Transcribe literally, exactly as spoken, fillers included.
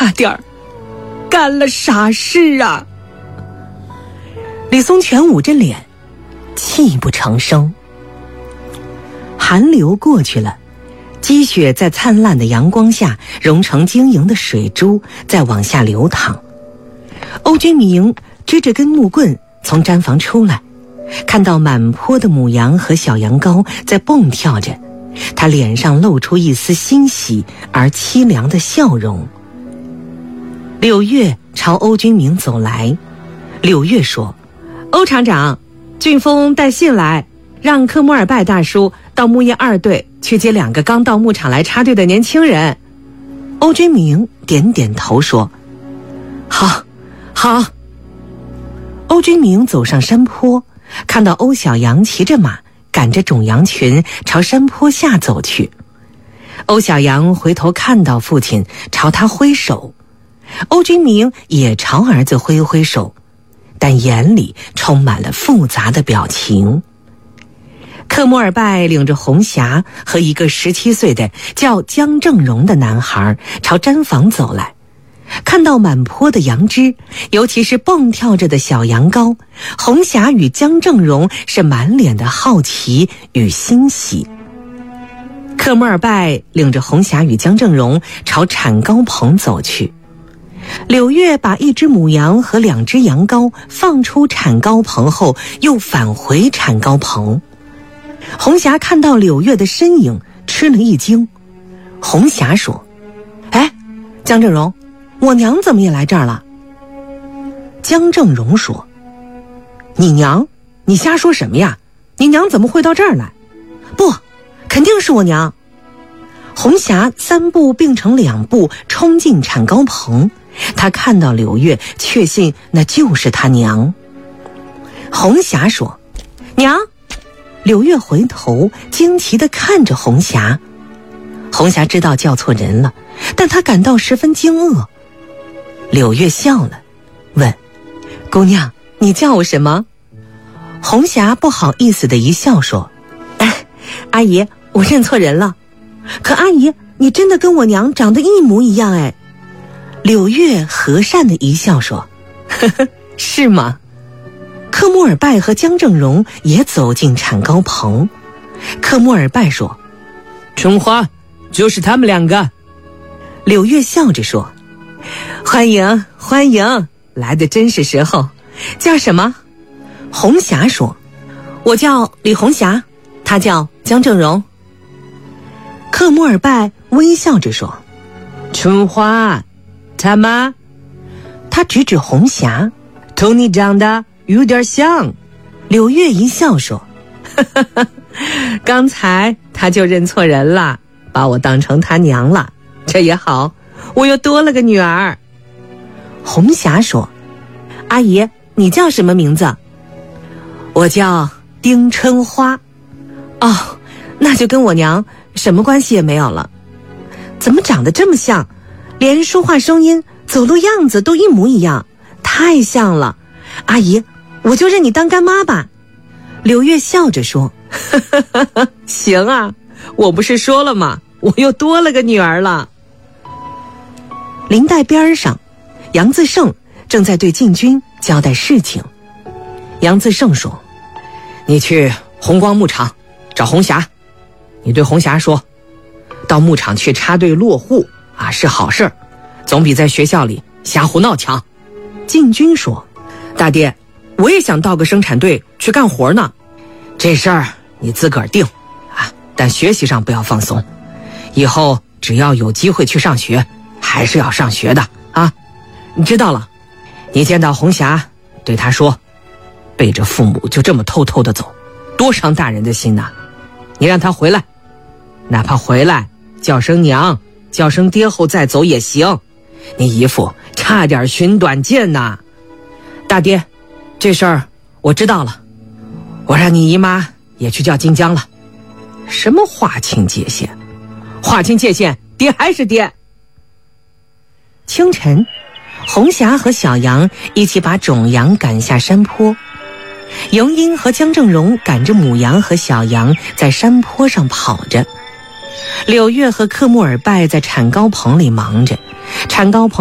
差点儿干了傻事啊！ 李松全捂着脸，泣不成声。寒流过去了，积雪在灿烂的阳光下融成晶莹的水珠，再往下流淌。欧君明支着根木棍从毡房出来，看到满坡的母羊和小羊羔在蹦跳着，他脸上露出一丝欣喜而凄凉的笑容。柳月朝欧君明走来，柳月说：“ 欧厂长，俊峰带信来，让科摩尔拜大叔到木业二队去接两个刚到牧场来插队的年轻人。” 欧君明点点头说：“好，好。”欧君明走上山坡，看到欧小羊骑着马赶着种羊群朝山坡下走去。欧小羊回头看到父亲，朝他挥手。欧君明也朝儿子挥挥手，但眼里充满了复杂的表情。科摩尔拜领着红霞和一个十七岁的叫江正荣的男孩朝毡房走来，看到满坡的羊只，尤其是蹦跳着的小羊羔，红霞与江正荣是满脸的好奇与欣喜。科摩尔拜领着红霞与江正荣朝产羔棚走去。柳月把一只母羊和两只羊羔放出产羔棚后，又返回产羔棚。红霞看到柳月的身影，吃了一惊。红霞说：“哎，江正荣，我娘怎么也来这儿了？”江正荣说：“你娘？你瞎说什么呀？你娘怎么会到这儿来？”“不，肯定是我娘。”红霞三步并成两步冲进产羔棚，她看到柳月，确信那就是她娘。红霞说：“娘！”柳月回头惊奇地看着红霞。红霞知道叫错人了，但她感到十分惊愕。柳月笑了，问：“姑娘，你叫我什么？”红霞不好意思地一笑说：“哎，阿姨，我认错人了。可阿姨，你真的跟我娘长得一模一样哎。”柳月和善的一笑说：“呵呵，是吗？”科摩尔拜和江正荣也走进产羔棚。科摩尔拜说：“ 春花，就是他们两个。” 柳月笑着说：“欢迎欢迎，来的真是时候。叫什么？”红霞说：“我叫李红霞，他叫江正荣。”科摩尔拜微笑着说：“ 春花，他吗？” 他指指红霞：“ 同你长得有点像。” 柳月一笑说：“ 哈哈哈，刚才他就认错人了，把我当成他娘了。这也好，我又多了个女儿。” 红霞说：“阿姨，你叫什么名字？”“我叫丁春花。”“哦，那就跟我娘什么关系也没有了。怎么长得这么像，连说话声音、走路样子都一模一样，太像了。阿姨，我就认你当干妈吧。”柳月笑着说：“ 行啊，我不是说了吗？我又多了个女儿了。” 林带边上，杨自胜正在对禁军交代事情。杨自胜说：“ 你去红光牧场找红霞，你对红霞说，到牧场去插队落户啊是好事儿，总比在学校里瞎胡闹强。” 禁军说：“ 大爹，我也想到个生产队去干活呢。这事儿你自个儿定啊，但学习上不要放松，以后只要有机会去上学，还是要上学的啊。你知道了，你见到红霞，对她说，背着父母就这么偷偷的走，多伤大人的心呐。你让她回来，哪怕回来叫声娘，叫声爹后再走也行。你姨父差点寻短见呐。大爹，这事儿我知道了，我让你姨妈也去叫金江了。”“什么划清界限？划清界限，爹还是爹。” 清晨，红霞和小羊一起把种羊赶下山坡。迎英和江正荣赶着母羊和小羊在山坡上跑着。柳月和科莫尔拜在产羔棚里忙着，产羔棚